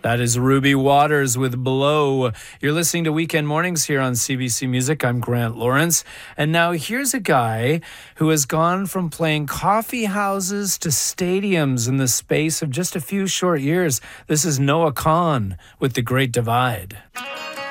That is Ruby Waters with Blow. You're listening to Weekend Mornings here on CBC Music. I'm Grant Lawrence. And now here's a guy who has gone from playing coffee houses to stadiums in the space of just a few short years. This is Noah Kahan with The Great Divide.